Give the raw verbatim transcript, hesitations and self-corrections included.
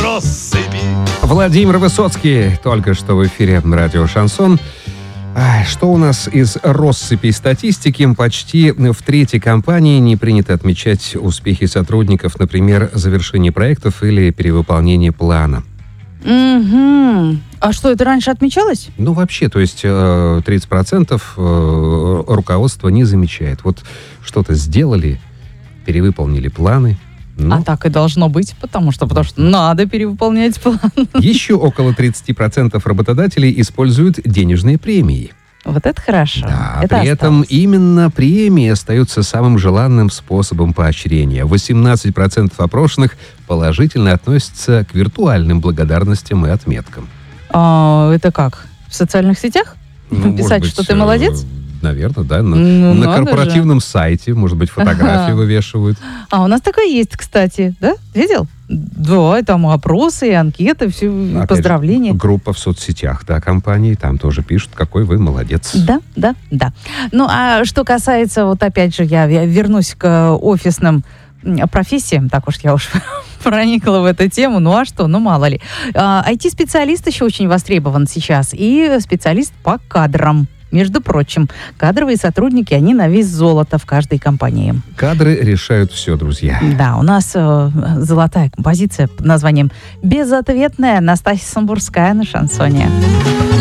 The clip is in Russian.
россыпи. Владимир Высоцкий только что в эфире радио «Шансон». А, Что у нас из россыпи статистики? Почти в трети компаний не принято отмечать успехи сотрудников, например, завершение проектов или перевыполнение плана. Угу. А что, это раньше отмечалось? Ну, вообще, то есть э, тридцать процентов э, руководство не замечает. Вот что-то сделали, перевыполнили планы. Ну, А так и должно быть, потому что, потому что надо перевыполнять план. еще около тридцать процентов работодателей используют денежные премии. Вот это хорошо. Да, Это при этом осталось. именно премии остаются самым желанным способом поощрения. восемнадцать процентов опрошенных положительно относятся к виртуальным благодарностям и отметкам. А, это как? В социальных сетях? Ну, Писать, может быть, что ты э, молодец? Наверное, да. На, Ну, на надо корпоративном сайте, может быть, фотографии Ага. вывешивают. А, у нас такое есть, кстати, да? Видел? Да, и там опросы, и анкеты, все, Опять же, поздравления. группа в соцсетях, да, компании, там тоже пишут, какой вы молодец. Да, да, да. Ну, а что касается, вот опять же, я, я вернусь к офисным м, профессиям, так уж я уж проникла в эту тему, ну а что, ну мало ли. А, ай ти-специалист еще очень востребован сейчас, и специалист по кадрам. Между прочим, кадровые сотрудники, они на вес золота в каждой компании. Кадры решают все, друзья. Да, у нас э, золотая композиция под названием «Безответная» Настасья Самбурская на шансоне.